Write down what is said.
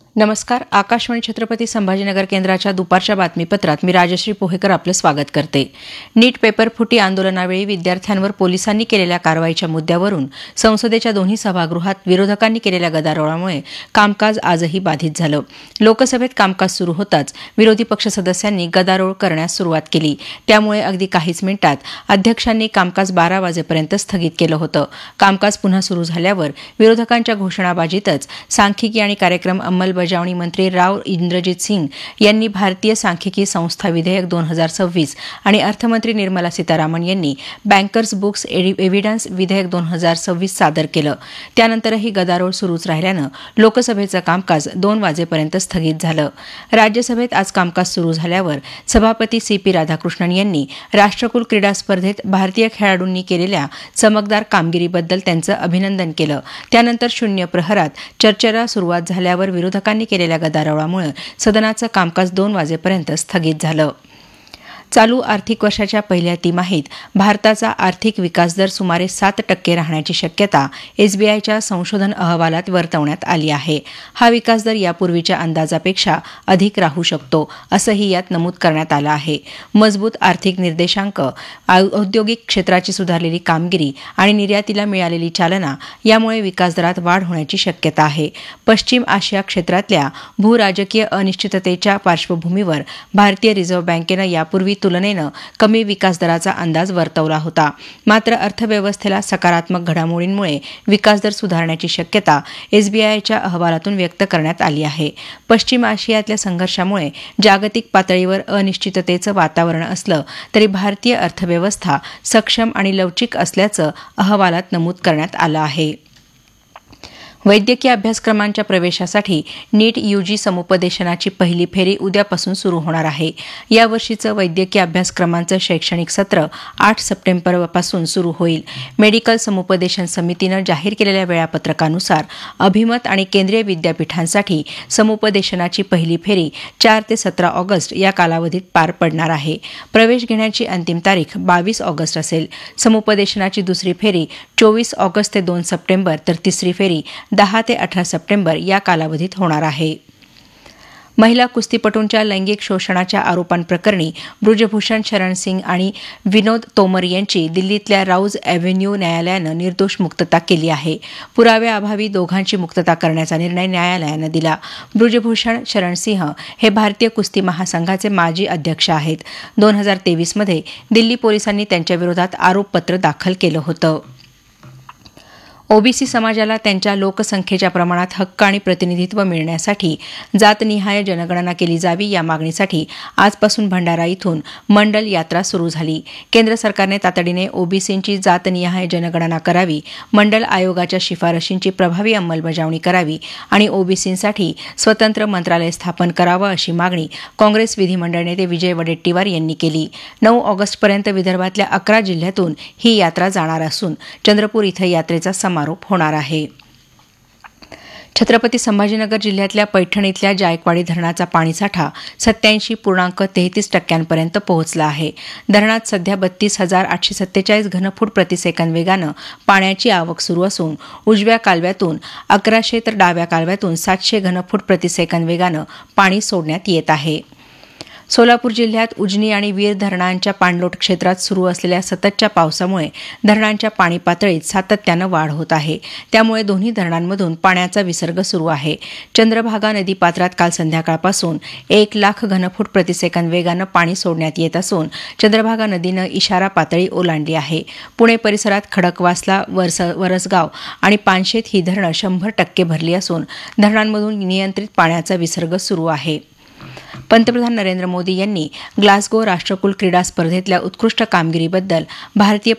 नमस्कार. आकाशवाणी छत्रपती संभाजीनगर केंद्राच्या दुपारच्या बातमीपत्रात मी राजश्री पोहेकर आपलं स्वागत करते. नीट पेपर फुटी आंदोलनावेळी विद्यार्थ्यांवर पोलिसांनी केलेल्या कारवाईच्या मुद्द्यावरून संसदेच्या दोन्ही सभागृहात विरोधकांनी केलेल्या गदारोळामुळे कामकाज आजही बाधित झालं. लोकसभेत कामकाज सुरू होताच विरोधी पक्ष सदस्यांनी गदारोळ करण्यास सुरुवात केली. त्यामुळे अगदी काहीच मिनिटात अध्यक्षांनी कामकाज 12 वाजेपर्यंत स्थगित केलं होतं. कामकाज पुन्हा सुरू झाल्यावर विरोधकांच्या घोषणाबाजीतच सांख्यिकी आणि कार्यक्रम अंमलबजावणी मंत्री राव इंद्रजित सिंग यांनी भारतीय सांख्यिकी संस्था विधेयक 2026 आणि अर्थमंत्री निर्मला सीतारामन यांनी बँकर्स बुक्स एव्हिडन्स विधेयक 2026 सादर केलं. त्यानंतरही गदारोळ सुरूच राहिल्यानं लोकसभेचं कामकाज 2 वाजेपर्यंत स्थगित झालं. राज्यसभेत आज कामकाज सुरू झाल्यावर सभापती सी.पी. राधाकृष्णन यांनी राष्ट्रकुल क्रीडा स्पर्धेत भारतीय खेळाडूंनी केलेल्या चमकदार कामगिरीबद्दल त्यांचं अभिनंदन केलं. त्यानंतर शून्य प्रहरात चर्चेला सुरुवात झाल्यावर विरोधकांनी केलेल्या गदारोळामुळे सदनाचं कामकाज 2 वाजेपर्यंत स्थगित झालं. चालू आर्थिक वर्षाच्या पहिल्या तिमाहीत भारताचा आर्थिक विकास दर सुमारे 7% राहण्याची शक्यता एसबीआयच्या संशोधन अहवालात वर्तवण्यात आली आहे. हा विकास दर यापूर्वीच्या अंदाजापेक्षा अधिक राहू शकतो, असंही यात नमूद करण्यात आलं आहे. मजबूत आर्थिक निर्देशांक, औद्योगिक क्षेत्राची सुधारलेली कामगिरी आणि निर्यातीला मिळालेली चालना यामुळे विकासदरात वाढ होण्याची शक्यता आहे. पश्चिम आशिया क्षेत्रातल्या भूराजकीय अनिश्चिततेच्या पार्श्वभूमीवर भारतीय रिझर्व्ह बँकेनं यापूर्वी तुलनेनं कमी विकासदराचा अंदाज वर्तवला होता. मात्र अर्थव्यवस्थेला सकारात्मक घडामोडींमुळे विकासदर सुधारण्याची शक्यता एसबीआयच्या अहवालातून व्यक्त करण्यात आली आहे. पश्चिम आशियातल्या संघर्षामुळे जागतिक पातळीवर अनिश्चिततेचं वातावरण असलं तरी भारतीय अर्थव्यवस्था सक्षम आणि लवचिक असल्याचं अहवालात नमूद करण्यात आलं आहे. वैद्यकीय अभ्यासक्रमांच्या प्रवेशासाठी नीट यूजी समुपदेशनाची पहिली फेरी उद्यापासून सुरू होणार आहे. यावर्षीचं वैद्यकीय अभ्यासक्रमांचं शैक्षणिक सत्र 8 सप्टेंबरपासून सुरू होईल. मेडिकल समुपदेशन समितीनं जाहीर केलेल्या वेळापत्रकानुसार अभिमत आणि केंद्रीय विद्यापीठांसाठी समुपदेशनाची पहिली फेरी 4 ते 17 ऑगस्ट या कालावधीत पार पडणार आहे. प्रवेश घेण्याची अंतिम तारीख 22 ऑगस्ट असेल. समुपदेशनाची दुसरी फेरी 24 ऑगस्ट ते 2 सप्टेंबर तर तिसरी फेरी 10 ते 18 सप्टेंबर या कालावधीत होणार आहे. महिला कुस्तीपटूंच्या लैंगिक शोषणाच्या आरोपांप्रकरणी बृजभूषण शरण सिंग आणि विनोद तोमर यांची दिल्लीतल्या राऊज अॅव्हेन्यू न्यायालयानं निर्दोष मुक्तता केली आहे. पुराव्याअभावी दोघांची मुक्तता करण्याचा निर्णय न्यायालयानं दिला. बृजभूषण शरण सिंह हे भारतीय कुस्ती महासंघाचे माजी अध्यक्ष आहेत. 2023 मध्ये दिल्ली पोलिसांनी त्यांच्याविरोधात आरोपपत्र दाखल केलं होतं. ओबीसी समाजाला त्यांच्या लोकसंख्येच्या प्रमाणात हक्क आणि प्रतिनिधित्व मिळण्यासाठी जातनिहाय जनगणना केली जावी या मागणीसाठी आजपासून भंडारा इथून मंडल यात्रा सुरू झाली. केंद्र सरकारने तातडीने ओबीसींची जातनिहाय जनगणना करावी, मंडल आयोगाच्या शिफारशींची प्रभावी अंमलबजावणी करावी आणि ओबीसींसाठी स्वतंत्र मंत्रालय स्थापन करावं अशी मागणी काँग्रेस विधिमंडळ नेते विजय वडेट्टीवार यांनी केली. 9 ऑगस्टपर्यंत विदर्भातल्या 11 जिल्ह्यातून ही यात्रा जाणार असून चंद्रपूर इथं यात्रेचा समारोप होणार आहे. छत्रपती संभाजीनगर जिल्ह्यातल्या पैठण इथल्या जायकवाडी धरणाचा पाणीसाठा 87.33% पोहोचला आहे. धरणात सध्या 32,847 घनफूट प्रतिसेकंद वेगानं पाण्याची आवक सुरू असून उजव्या कालव्यातून 1100 तर डाव्या कालव्यातून 700 घनफूट प्रतिसेकंद वेगानं पाणी सोडण्यात येत आहे. सोलापूर जिल्ह्यात उजनी आणि वीर धरणांच्या पाणलोट क्षेत्रात सुरू असलेल्या सततच्या पावसामुळे धरणांच्या पाणी पातळीत सातत्यानं वाढ होत आहे. त्यामुळे दोन्ही धरणांमधून पाण्याचा विसर्ग सुरू आहे. चंद्रभागा नदीपात्रात काल संध्याकाळपासून 1,00,000 घनफूट प्रतिसेकंद वेगानं पाणी सोडण्यात येत असून चंद्रभागा नदीनं इशारा पातळी ओलांडली आहे. पुणे परिसरात खडकवासला, वरसगाव आणि पानशेत ही धरणं 100% भरली असून धरणांमधून नियंत्रित पाण्याचा विसर्ग सुरू आहे. पंतप्रधान नरेंद्र मोदी यांनी ग्लासगो राष्ट्रकुल क्रीडा स्पर्धेतल्या उत्कृष्ट कामगिरीबद्दल भारतीय